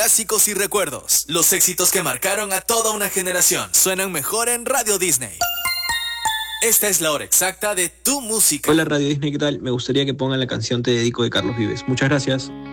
Clásicos y recuerdos. Los éxitos que marcaron a toda una generación. Suenan mejor en Radio Disney. Esta es la hora exacta de tu música. Hola Radio Disney, ¿qué tal? Me gustaría que pongan la canción Te Dedico de Carlos Vives. Muchas gracias.